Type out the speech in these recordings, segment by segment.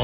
on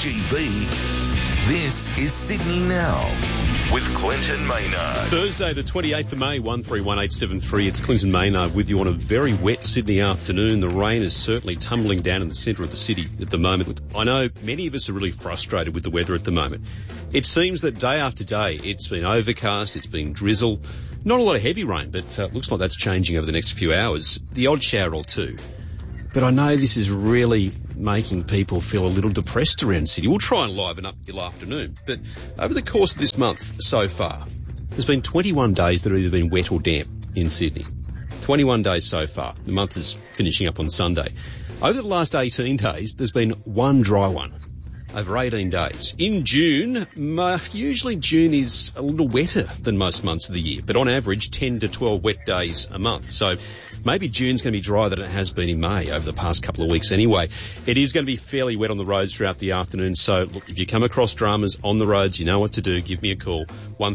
2GB. This is Sydney Now with Clinton Maynard. Thursday, the 28th of May, 131873. It's Clinton Maynard with you on a very wet Sydney afternoon. The rain is certainly tumbling down in the centre of the city at the moment. Look, I know many of us are really frustrated with the weather at the moment. It seems that day after day it's been overcast, it's been drizzle. Not a lot of heavy rain, but looks like that's changing over the next few hours. The odd shower or two. But I know this is really making people feel a little depressed around Sydney. We'll try and liven up your afternoon. But over the course of this month so far, there's been 21 days that have either been wet or damp in Sydney. 21 days so far. The month is finishing up on Sunday. Over the last 18 days, there's been one dry one. Over 18 days. In June, usually June is a little wetter than most months of the year, but on average 10 to 12 wet days a month. So maybe June's going to be drier than it has been in May over the past couple of weeks anyway. It is going to be fairly wet on the roads throughout the afternoon. So look, if you come across dramas on the roads, you know what to do. Give me a call,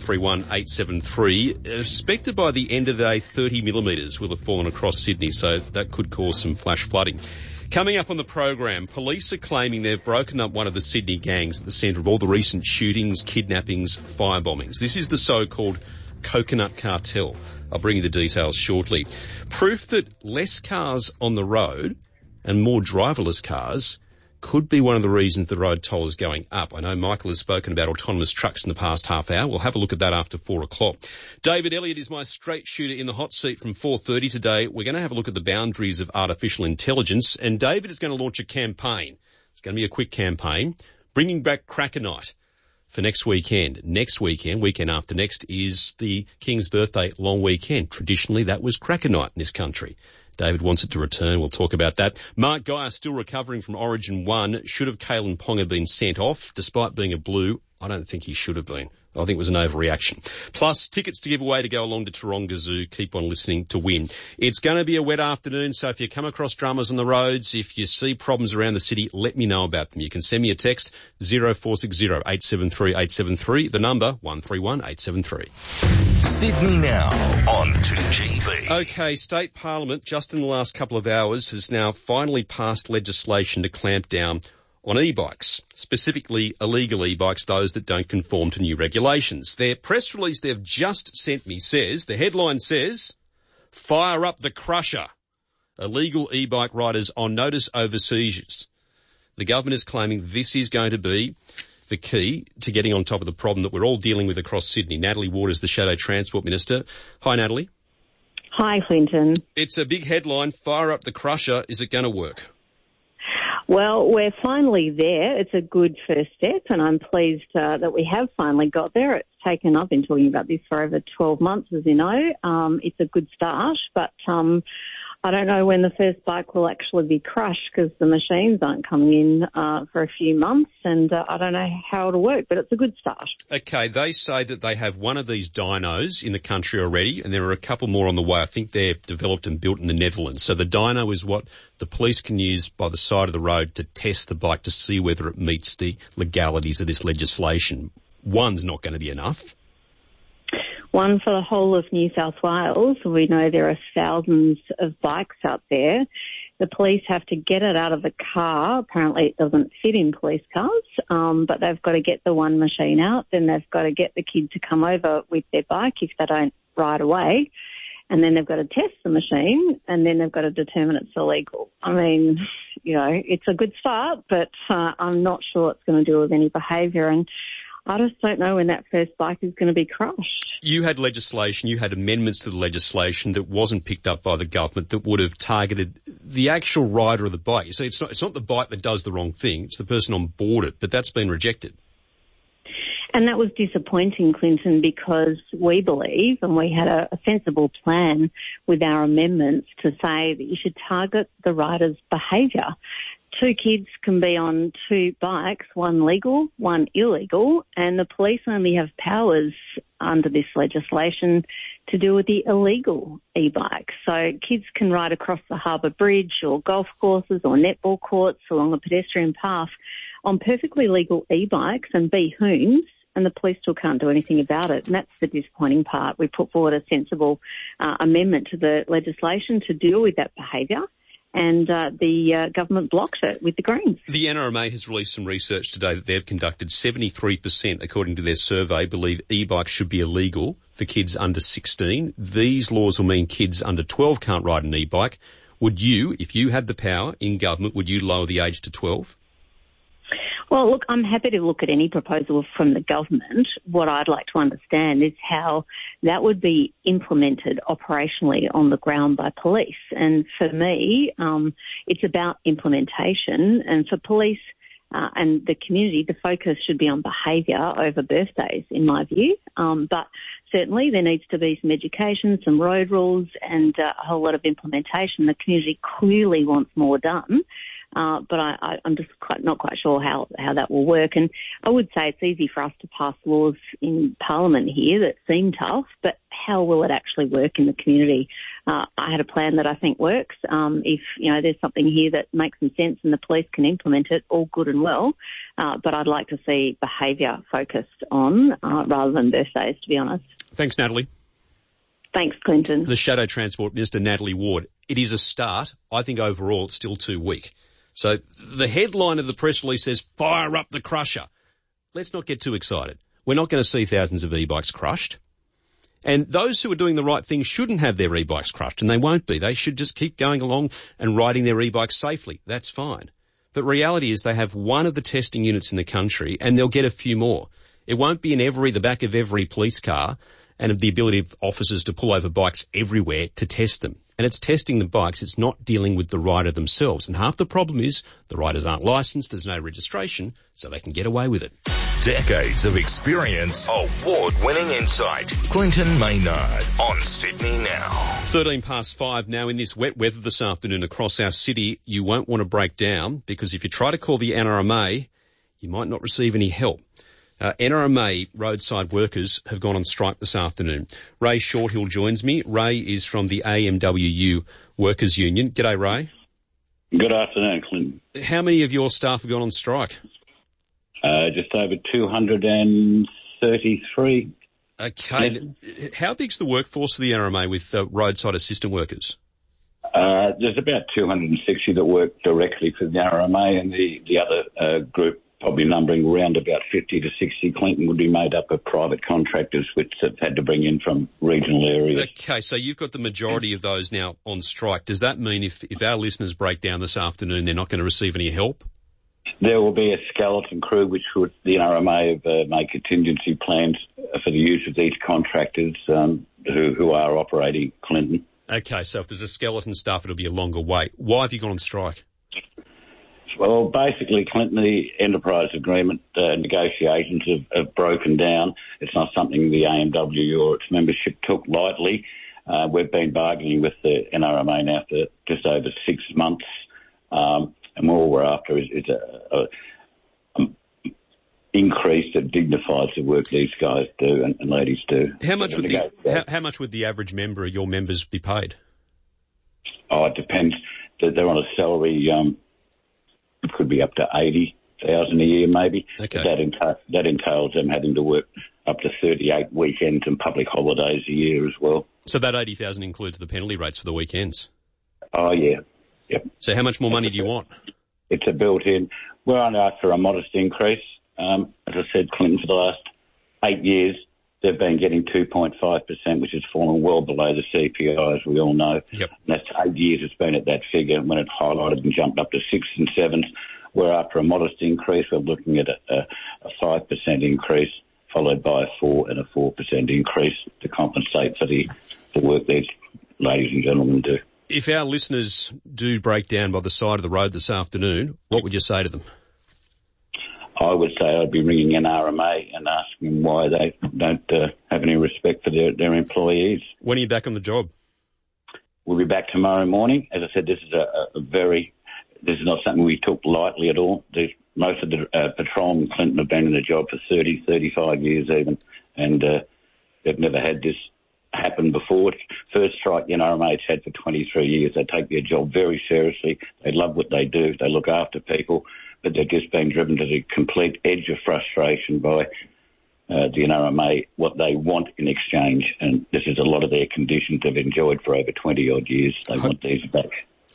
131873. Expected by the end of the day, 30 millimetres will have fallen across Sydney, so that could cause some flash flooding. Coming up on the program, police are claiming they've broken up one of the Sydney gangs at the centre of all the recent shootings, kidnappings, firebombings. This is the so-called Coconut Cartel. I'll bring you the details shortly. Proof that less cars on the road and more driverless cars could be one of the reasons the road toll is going up. I know Michael has spoken about autonomous trucks in the past half hour. We'll have a look at that after 4 o'clock. David Elliott is my straight shooter in the hot seat from 4:30 today. We're going to have a look at the boundaries of artificial intelligence, and David is going to launch a campaign. It's going to be a quick campaign, bringing back Cracker Night for next weekend. Next weekend, weekend after next, is the King's birthday long weekend. Traditionally, that was Cracker Night in this country. David wants it to return. We'll talk about that. Mark Geyer still recovering from Origin 1. Should have Kalen Ponga been sent off? Despite being a Blue, I don't think he should have been. I think it was an overreaction. Plus, tickets to give away to go along to Taronga Zoo. Keep on listening to win. It's going to be a wet afternoon, so if you come across dramas on the roads, if you see problems around the city, let me know about them. You can send me a text, 0460 873 873, the number 131873. Sydney Now on 2GB. Okay, State Parliament, just in the last couple of hours, has now finally passed legislation to clamp down on e-bikes, specifically illegal e-bikes, those that don't conform to new regulations. Their press release they've just sent me says, the headline says, fire up the crusher. Illegal e-bike riders on notice over seizures. The government is claiming this is going to be the key to getting on top of the problem that we're all dealing with across Sydney. Natalie Ward is the Shadow Transport Minister. Hi, Natalie. Hi, Clinton. It's a big headline, fire up the crusher. Is it going to work? Well, we're finally there. It's a good first step, and I'm pleased that we have finally got there. It's taken, I've been talking about this for over 12 months, as you know. It's a good start, but I don't know when the first bike will actually be crushed because the machines aren't coming in for a few months, and I don't know how it'll work, but it's a good start. Okay, they say that they have one of these dynos in the country already, and there are a couple more on the way. I think they're developed and built in the Netherlands. So the dyno is what the police can use by the side of the road to test the bike to see whether it meets the legalities of this legislation. One's not going to be enough. One for the whole of New South Wales. We know there are thousands of bikes out there. The police have to get it out of the car. Apparently it doesn't fit in police cars, but they've got to get the one machine out. Then they've got to get the kid to come over with their bike if they don't ride away. And then they've got to test the machine, and then they've got to determine it's illegal. I mean, you know, it's a good start, but I'm not sure it's going to deal with any behaviour, and I just don't know when that first bike is going to be crushed. You had legislation, you had amendments to the legislation that wasn't picked up by the government that would have targeted the actual rider of the bike. You see, it's not the bike that does the wrong thing, it's the person on board it, but that's been rejected. And that was disappointing, Clinton, because we believe, and we had a sensible plan with our amendments to say that you should target the rider's behaviour. 2 kids can be on 2 bikes, one legal, one illegal, and the police only have powers under this legislation to deal with the illegal e-bikes. So kids can ride across the Harbour Bridge or golf courses or netball courts along a pedestrian path on perfectly legal e-bikes and be hoons, and the police still can't do anything about it. And that's the disappointing part. We put forward a sensible amendment to the legislation to deal with that behaviour, and the government blocked it with the Greens. The NRMA has released some research today that they've conducted. 73%, according to their survey, believe e-bikes should be illegal for kids under 16. These laws will mean kids under 12 can't ride an e-bike. Would you, if you had the power in government, would you lower the age to 12? Well, look, I'm happy to look at any proposal from the government. What I'd like to understand is how that would be implemented operationally on the ground by police. And for me, it's about implementation. And for police and the community, the focus should be on behaviour over birthdays, in my view. But certainly there needs to be some education, some road rules and a whole lot of implementation. The community clearly wants more done. But I'm just not quite sure how that will work. And I would say it's easy for us to pass laws in Parliament here that seem tough, but how will it actually work in the community? I had a plan that I think works. If, there's something here that makes some sense and the police can implement it, all good and well. But I'd like to see behaviour focused on rather than birthdays, to be honest. Thanks, Natalie. Thanks, Clinton. The Shadow Transport Minister, Natalie Ward. It is a start. I think overall it's still too weak. So the headline of the press release says, fire up the crusher. Let's not get too excited. We're not going to see thousands of e-bikes crushed. And those who are doing the right thing shouldn't have their e-bikes crushed, and they won't be. They should just keep going along and riding their e-bikes safely. That's fine. But reality is they have one of the testing units in the country, and they'll get a few more. It won't be in the back of every police car, and of the ability of officers to pull over bikes everywhere to test them. And it's testing the bikes, it's not dealing with the rider themselves. And half the problem is the riders aren't licensed, there's no registration, so they can get away with it. Decades of experience, award-winning insight. Clinton Maynard on Sydney Now. 5:13 now. In this wet weather this afternoon across our city, you won't want to break down, because if you try to call the NRMA, you might not receive any help. NRMA roadside workers have gone on strike this afternoon. Ray Shorthill joins me. Ray is from the AMWU Workers Union. G'day, Ray. Good afternoon, Clinton. How many of your staff have gone on strike? Just over 233. Okay. How big's the workforce for the NRMA with roadside assistant workers? There's about 260 that work directly for the NRMA, and the other group, probably numbering around about 50 to 60, Clinton, would be made up of private contractors which have had to bring in from regional areas. Okay, so you've got the majority of those now on strike. Does that mean if our listeners break down this afternoon, they're not going to receive any help? There will be a skeleton crew which would, the NRMA have made contingency plans for the use of these contractors who are operating, Clinton. Okay, so if there's a skeleton staff, it'll be a longer wait. Why have you gone on strike? Well, basically, Clinton, the enterprise agreement negotiations have broken down. It's not something the AMW or its membership took lightly. We've been bargaining with the NRMA now for just over 6 months, and all we're after is a increase that dignifies the work these guys do and ladies do. How much would the average member or your members be paid? Oh, it depends. They're on a salary. It could be up to 80,000 a year, maybe. Okay. That entails them having to work up to 38 weekends and public holidays a year as well. So that 80,000 includes the penalty rates for the weekends? Oh, yeah. Yep. So how much more money do you want? It's a built-in. We're only after a modest increase. As I said, Clinton, for the last 8 years, they've been getting 2.5%, which has fallen well below the CPI, as we all know. Yep. And that's 8 years it's been at that figure. When it highlighted and jumped up to 6 and 7, we're after a modest increase. We're looking at a 5% increase, followed by a 4% and a 4% increase to compensate for the work these ladies and gentlemen do. If our listeners do break down by the side of the road this afternoon, what would you say to them? I would say I'd be ringing NRMA and asking them why they don't have any respect for their employees. When are you back on the job? We'll be back tomorrow morning. As I said, this is this is not something we took lightly at all. Most of the patrolmen, Clinton, have been in the job for 30, 35 years even, and they've never had this happen before. First strike the NRMA's had for 23 years. They take their job very seriously. They love what they do. They look after people, but they're just being driven to the complete edge of frustration by the NRMA, what they want in exchange. And this is a lot of their conditions they've enjoyed for over 20-odd years. They want these back.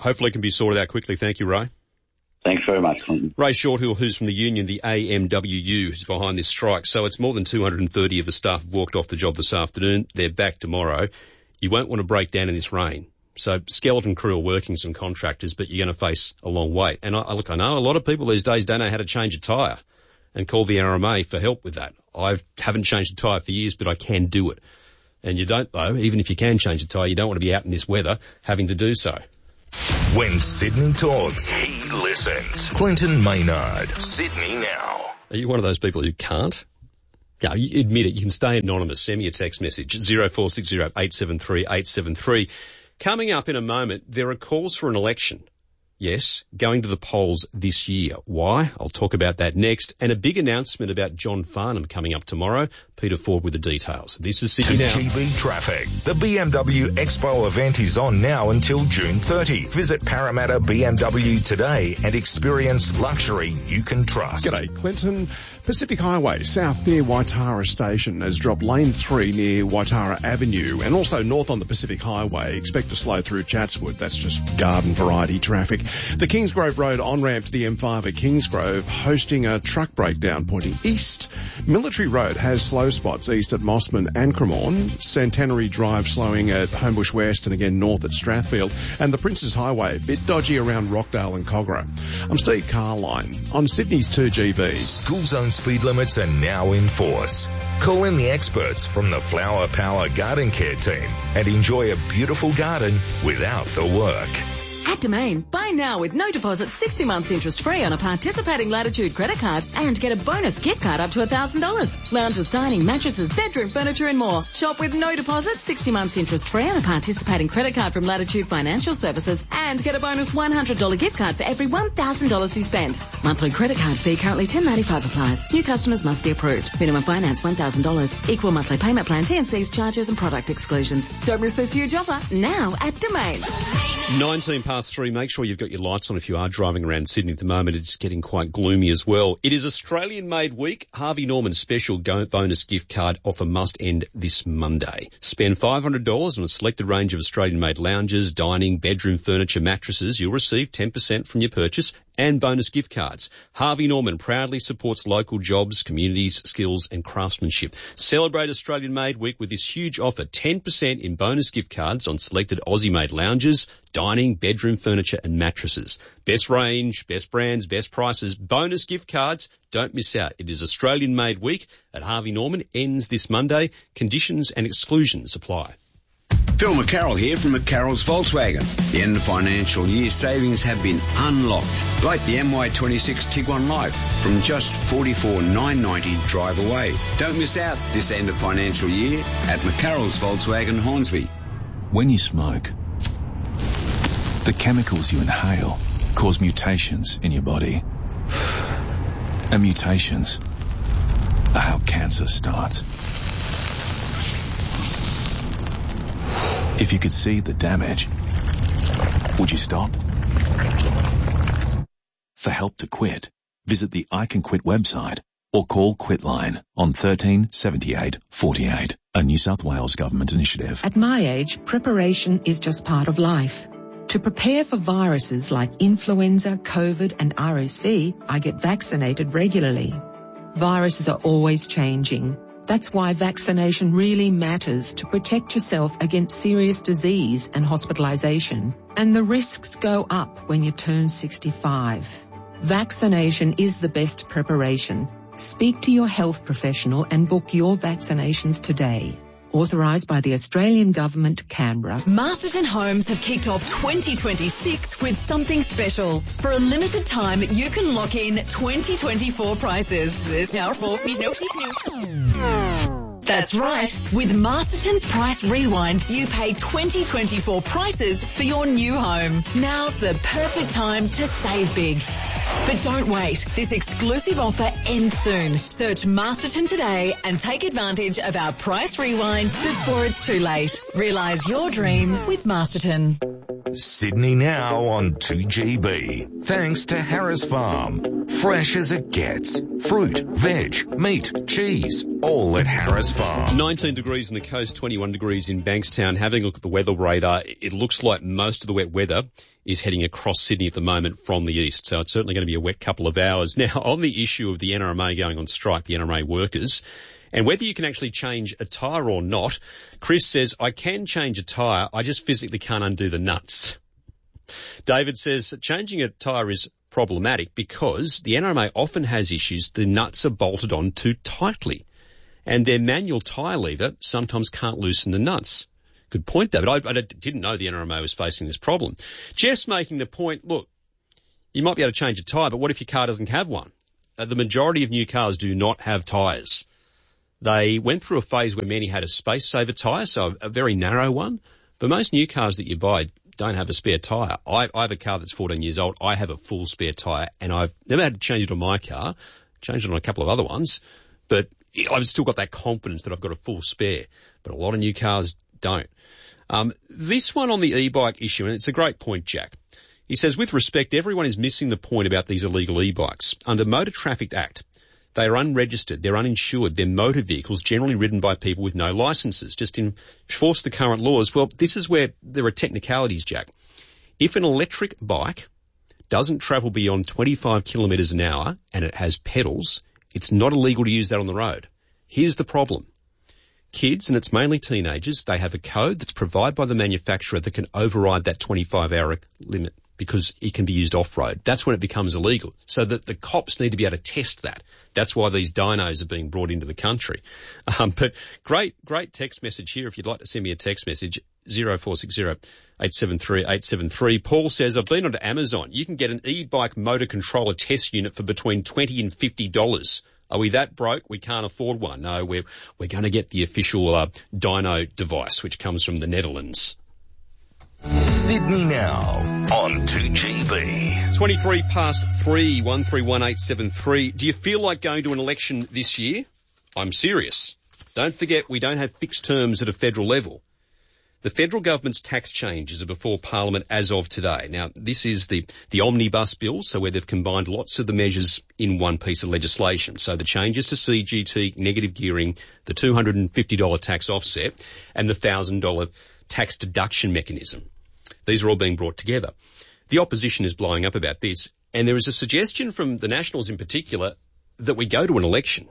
Hopefully it can be sorted out quickly. Thank you, Ray. Thanks very much, Clinton. Ray Shorthill, who's from the union, the AMWU, who's behind this strike. So it's more than 230 of the staff have walked off the job this afternoon. They're back tomorrow. You won't want to break down in this rain. So skeleton crew are working, some contractors, but you're going to face a long wait. And I know a lot of people these days don't know how to change a tyre and call the RMA for help with that. I haven't changed a tyre for years, but I can do it. And you don't, though, even if you can change a tyre, you don't want to be out in this weather having to do so. When Sydney talks, he listens. Clinton Maynard, Sydney Now. Are you one of those people who can't? Yeah, you admit it. You can stay anonymous. Send me a text message, 0460 873 873. Coming up in a moment, there are calls for an election. Yes, going to the polls this year. Why? I'll talk about that next. And a big announcement about John Farnham coming up tomorrow. Peter Ford with the details. This is Sydney Now. TV traffic. The BMW Expo event is on now until June 30. Visit Parramatta BMW today and experience luxury you can trust. G'day, Clinton. Pacific Highway, south near Waitara Station, has dropped lane 3 near Waitara Avenue, and also north on the Pacific Highway. Expect to slow through Chatswood. That's just garden variety traffic. The Kingsgrove Road on-ramp to the M5 at Kingsgrove hosting a truck breakdown pointing east. Military Road has slow spots east at Mossman and Cremorne. Centenary Drive slowing at Homebush West and again north at Strathfield. And the Princes Highway, a bit dodgy around Rockdale and Cogra. I'm Steve Carline on Sydney's 2GB. School zone speed limits are now in force. Call in the experts from the Flower Power Garden Care team and enjoy a beautiful garden without the work. At Domain, buy now with no deposit, 60 months interest free on a participating Latitude credit card and get a bonus gift card up to $1,000. Lounges, dining, mattresses, bedroom furniture and more. Shop with no deposit, 60 months interest free on a participating credit card from Latitude Financial Services and get a bonus $100 gift card for every $1,000 you spend. Monthly credit card fee currently $10.95 applies. New customers must be approved. Minimum finance $1,000. Equal monthly payment plan, T&Cs, charges and product exclusions. Don't miss this huge offer now at Domain. 19 past 3. Make sure you've got your lights on if you are driving around Sydney at the moment. It's getting quite gloomy as well. It is Australian-made week. Harvey Norman special bonus gift card offer must end this Monday. Spend $500 on a selected range of Australian-made lounges, dining, bedroom furniture, mattresses. You'll receive 10% from your purchase and bonus gift cards. Harvey Norman proudly supports local jobs, communities, skills and craftsmanship. Celebrate Australian-made week with this huge offer. 10% in bonus gift cards on selected Aussie-made lounges, dining, bedroom furniture and mattresses. Best range, best brands, best prices, bonus gift cards. Don't miss out. It is Australian-made week at Harvey Norman. Ends this Monday. Conditions and exclusions apply. Phil McCarroll here from McCarroll's Volkswagen. The end of financial year savings have been unlocked, like the MY26 Tiguan Life from just $44,990 drive away. Don't miss out this end of financial year at McCarroll's Volkswagen Hornsby. When you smoke, the chemicals you inhale cause mutations in your body. And mutations are how cancer starts. If you could see the damage, would you stop? For help to quit, visit the I Can Quit website or call Quitline on 13 78 48, a New South Wales government initiative. At my age, preparation is just part of life. To prepare for viruses like influenza, COVID and RSV, I get vaccinated regularly. Viruses are always changing. That's why vaccination really matters to protect yourself against serious disease and hospitalization. And the risks go up when you turn 65. Vaccination is the best preparation. Speak to your health professional and book your vaccinations today. Authorised by the Australian Government, Canberra. Masterton Homes have kicked off 2026 with something special. For a limited time, you can lock in 2024 prices. That's right. With Masterton's Price Rewind, you pay 2024 prices for your new home. Now's the perfect time to save big. But don't wait. This exclusive offer ends soon. Search Masterton today and take advantage of our Price Rewind before it's too late. Realise your dream with Masterton. Sydney Now on 2GB. Thanks to Harris Farm. Fresh as it gets. Fruit, veg, meat, cheese, all at Harris Farm. 19 degrees on the coast, 21 degrees in Bankstown. Having a look at the weather radar, it looks like most of the wet weather is heading across Sydney at the moment from the east. So it's certainly going to be a wet couple of hours. Now, on the issue of the NRMA going on strike, the NRMA workers, and whether you can actually change a tyre or not, Chris says, I can change a tyre, I just physically can't undo the nuts. David says changing a tyre is problematic because the NRMA often has issues the nuts are bolted on too tightly and their manual tyre lever sometimes can't loosen the nuts. Good point, David. I didn't know the NRMA was facing this problem. Jeff's making the point, look, you might be able to change a tyre, but what if your car doesn't have one? The majority of new cars do not have tyres. They went through a phase where many had a space-saver tyre, so a very narrow one. But most new cars that you buy don't have a spare tyre. I have a car that's 14 years old. I have a full spare tyre, and I've never had to change it on my car. Changed it on a couple of other ones. But I've still got that confidence that I've got a full spare. But a lot of new cars don't. This one on the e-bike issue, and it's a great point, Jack. He says, with respect, everyone is missing the point about these illegal e-bikes. Under Motor Traffic Act, they are unregistered, they're uninsured, they're motor vehicles generally ridden by people with no licences. Just enforce the current laws. Well, this is where there are technicalities, Jack. If an electric bike doesn't travel beyond 25 kilometres an hour and it has pedals, it's not illegal to use that on the road. Here's the problem. Kids, and it's mainly teenagers, they have a code that's provided by the manufacturer that can override that 25-hour limit because it can be used off-road. That's when it becomes illegal. So that the cops need to be able to test that. That's why these dynos are being brought into the country. But great text message here. If you'd like to send me a text message, 0460 873 873. Paul says, I've been onto Amazon. You can get an e-bike motor controller test unit for between $20 and $50. Are we that broke? We can't afford one. No, we're going to get the official dyno device, which comes from the Netherlands. Sydney Now on 2GB. 23 past 3, 131873. Do you feel like going to an election this year? I'm serious. Don't forget, we don't have fixed terms at a federal level. The federal government's tax changes are before Parliament as of today. Now, this is the omnibus bill, so where they've combined lots of the measures in one piece of legislation. So the changes to CGT, negative gearing, the $250 tax offset, and the $1,000 tax deduction mechanism. These are all being brought together. The opposition is blowing up about this, and there is a suggestion from the Nationals in particular that we go to an election.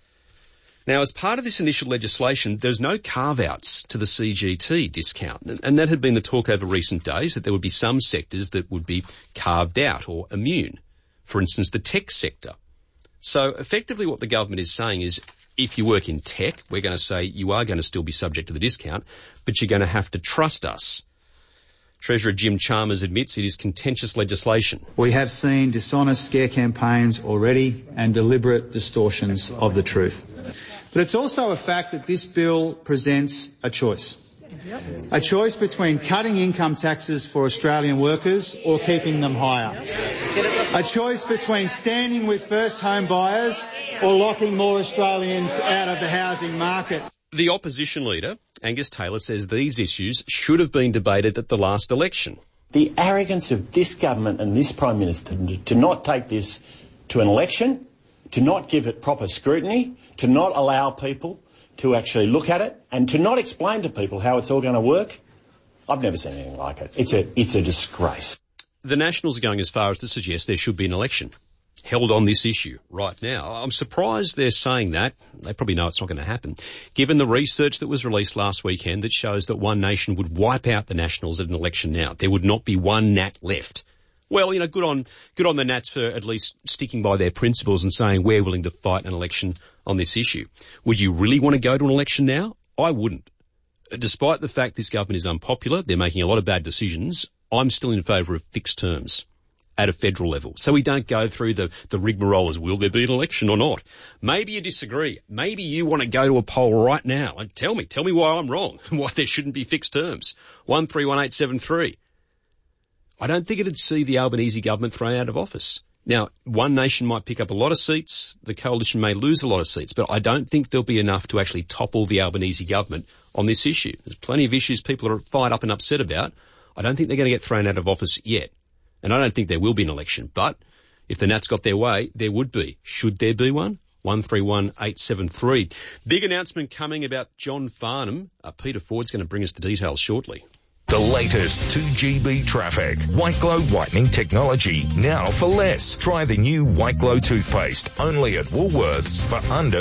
Now, as part of this initial legislation, there's no carve-outs to the CGT discount, and that had been the talk over recent days, that there would be some sectors that would be carved out or immune. For instance, the tech sector. So effectively what the government is saying is, if you work in tech, we're going to say you are going to still be subject to the discount, but you're going to have to trust us. Treasurer Jim Chalmers admits it is contentious legislation. We have seen dishonest scare campaigns already and deliberate distortions of the truth. But it's also a fact that this bill presents a choice. A choice between cutting income taxes for Australian workers or keeping them higher. A choice between standing with first home buyers or locking more Australians out of the housing market. The opposition leader, Angus Taylor, says these issues should have been debated at the last election. The arrogance of this government and this Prime Minister to not take this to an election, to not give it proper scrutiny, to not allow people to actually look at it, and to not explain to people how it's all going to work, I've never seen anything like it. It's a disgrace. The Nationals are going as far as to suggest there should be an election held on this issue right now. I'm surprised they're saying that. They probably know it's not going to happen, given the research that was released last weekend that shows that One Nation would wipe out the Nationals at an election now. There would not be one Nat left. Well, you know, good on the Nats for at least sticking by their principles and saying we're willing to fight an election on this issue. Would you really want to go to an election now? I wouldn't. Despite the fact this government is unpopular, they're making a lot of bad decisions, I'm still in favour of fixed terms at a federal level. So we don't go through the rigmarole as will there be an election or not. Maybe you disagree. Maybe you want to go to a poll right now and tell me why I'm wrong and why there shouldn't be fixed terms. 131873. I don't think it'd see the Albanese government thrown out of office. Now, One Nation might pick up a lot of seats, the coalition may lose a lot of seats, but I don't think there'll be enough to actually topple the Albanese government on this issue. There's plenty of issues people are fired up and upset about. I don't think they're going to get thrown out of office yet. And I don't think there will be an election. But if the Nats got their way, there would be. Should there be one? 131873. Big announcement coming about John Farnham. Peter Ford's going to bring us the details shortly. The latest 2GB traffic. White Glow whitening technology, now for less. Try the new White Glow toothpaste, only at Woolworths for under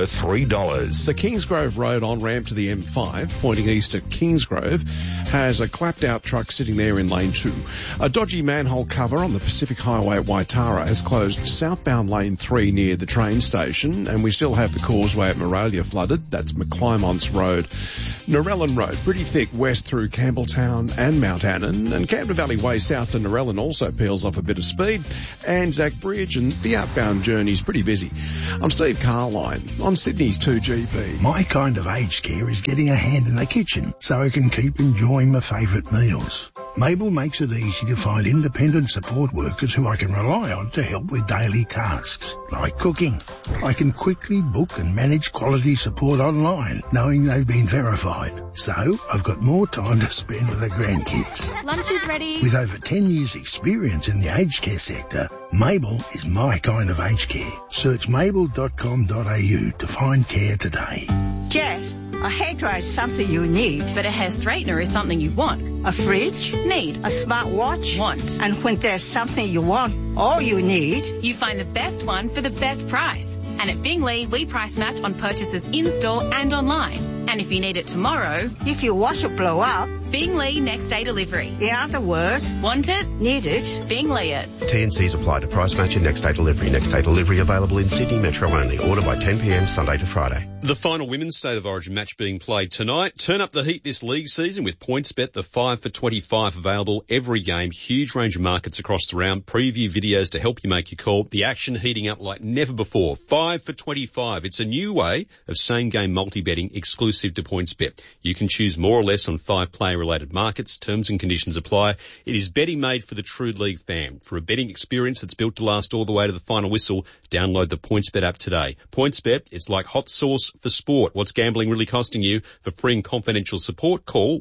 $3. The Kingsgrove Road on-ramp to the M5, pointing east at Kingsgrove, has a clapped-out truck sitting there in lane 2. A dodgy manhole cover on the Pacific Highway at Waitara has closed southbound lane 3 near the train station, and we still have the causeway at Moralia flooded. That's McClymonts Road. Narellan Road, pretty thick west through Campbelltown and Mount Annan, and Camden Valley Way south to Narellan also peels off a bit of speed, Anzac Bridge, and the outbound journey's pretty busy. I'm Steve Carline on Sydney's 2GB. My kind of aged care is getting a hand in the kitchen so I can keep enjoying my favourite meals. Mabel makes it easy to find independent support workers who I can rely on to help with daily tasks, like cooking. I can quickly book and manage quality support online, knowing they've been verified. So I've got more time to spend with the grandkids. Lunch is ready. With over 10 years experience in the aged care sector, Mabel is my kind of aged care. Search mabel.com.au to find care today. Jess, a hairdryer is something you need. But a hair straightener is something you want. A fridge? Need. A smartwatch? Want. And when there's something you want, all you need, you find the best one for the best price. And at Bingley, we price match on purchases in-store and online. And if you need it tomorrow, if your washer blow up, Bingley next day delivery. In other words, want it? Need it? Bingley it. T&Cs apply to price match and next day delivery. Next day delivery available in Sydney Metro only. Order by 10 p.m. Sunday to Friday. The final Women's State of Origin match being played tonight. Turn up the heat this league season with PointsBet, the 5 for 25 available every game. Huge range of markets across the round. Preview videos to help you make your call. The action heating up like never before. 5 for 25. It's a new way of same-game multi-betting exclusive to PointsBet. You can choose more or less on 5 player-related markets. Terms and conditions apply. It is betting made for the true league fan. For a betting experience that's built to last all the way to the final whistle, download the PointsBet app today. PointsBet, it's like hot sauce for sport. What's gambling really costing you? For free and confidential support, call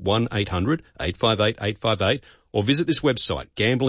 1-800-858-858 or visit this website,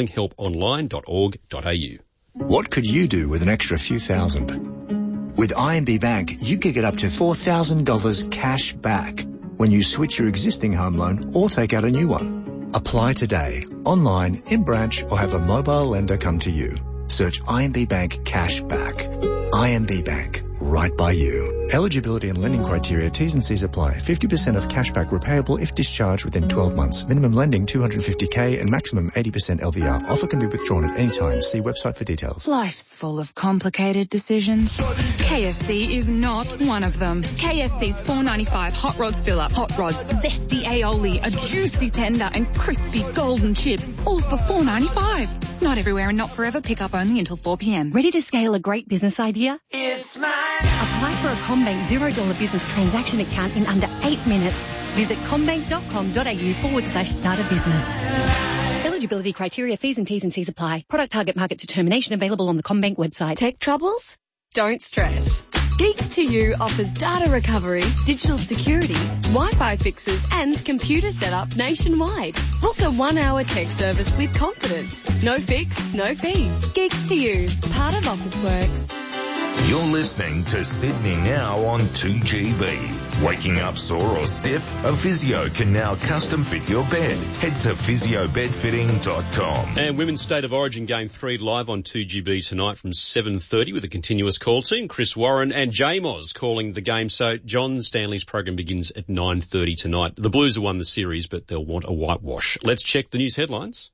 gamblinghelponline.org.au. What could you do with an extra few thousand? With IMB Bank, you could get up to $4,000 cash back when you switch your existing home loan or take out a new one. Apply today, online, in branch, or have a mobile lender come to you. Search IMB Bank Cash Back. IMB Bank, right by you. Eligibility and lending criteria, T's and C's apply. 50% of cashback repayable if discharged within 12 months. Minimum lending $250K and maximum 80% LVR. Offer can be withdrawn at any time. See website for details. Life's full of complicated decisions. KFC is not one of them. KFC's $4.95 Hot Rods fill-up. Hot Rods, zesty aioli, a juicy tender and crispy golden chips. All for $4.95. Not everywhere and not forever. Pick up only until 4 p.m. Ready to scale a great business idea? It's mine. Apply for a CommBank $0 business transaction account in under 8 minutes. Visit commbank.com.au/start a business. Eligibility criteria, fees and T's and C's apply. Product target market determination available on the CommBank website. Tech troubles? Don't stress. Geeks to You offers data recovery, digital security, Wi-Fi fixes and computer setup nationwide. Book a 1-hour tech service with confidence. No fix, no fee. Geeks to You, part of Officeworks. You're listening to Sydney Now on 2GB. Waking up sore or stiff? A physio can now custom fit your bed. Head to physiobedfitting.com. And Women's State of Origin Game 3 live on 2GB tonight from 7:30 with a continuous call team. Chris Warren and J-Moz calling the game. So John Stanley's program begins at 9:30 tonight. The Blues have won the series, but they'll want a whitewash. Let's check the news headlines.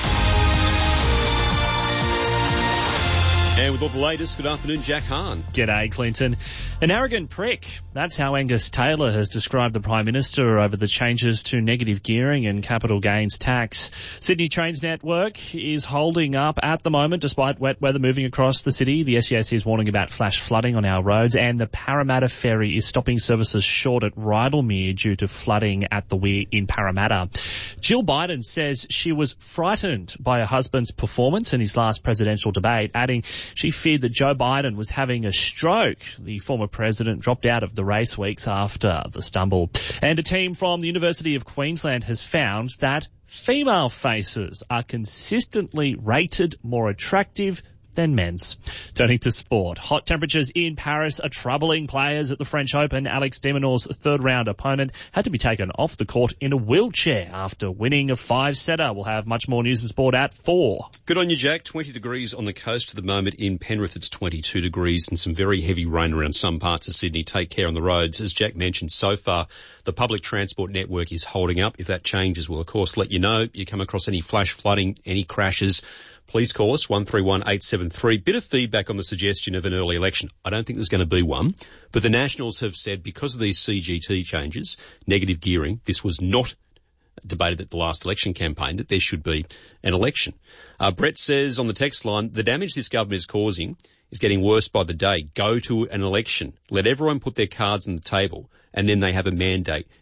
And with all the latest, good afternoon, Jack Hahn. G'day, Clinton. An arrogant prick. That's how Angus Taylor has described the Prime Minister over the changes to negative gearing and capital gains tax. Sydney Trains network is holding up at the moment despite wet weather moving across the city. The SEAC is warning about flash flooding on our roads, and the Parramatta Ferry is stopping services short at Rydalmere due to flooding at the weir in Parramatta. Jill Biden says she was frightened by her husband's performance in his last presidential debate, adding She feared that Joe Biden was having a stroke. The former president dropped out of the race weeks after the stumble. And a team from the University of Queensland has found that female faces are consistently rated more attractive than men's. Turning to sport. Hot temperatures in Paris are troubling players at the French Open. Alex de Minaur's third-round opponent had to be taken off the court in a wheelchair after winning a 5-setter. We'll have much more news and sport at 4. Good on you, Jack. 20 degrees on the coast at the moment. In Penrith, it's 22 degrees and some very heavy rain around some parts of Sydney. Take care on the roads. As Jack mentioned, so far, the public transport network is holding up. If that changes, we'll, of course, let you know. You come across any flash flooding, any crashes, please call us, 131873. Bit of feedback on the suggestion of an early election. I don't think there's going to be one, but the Nationals have said because of these CGT changes, negative gearing, this was not debated at the last election campaign, that there should be an election. Brett says on the text line, the damage this government is causing is getting worse by the day. Go to an election. Let everyone put their cards on the table, and then they have a mandate